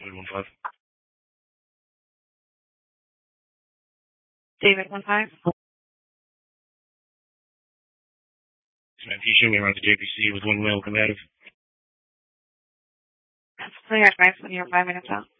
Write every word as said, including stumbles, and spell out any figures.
David one five. David one five. Man, can you show me around the J P C with one male combative? That's clear. Advice when you're five minutes out.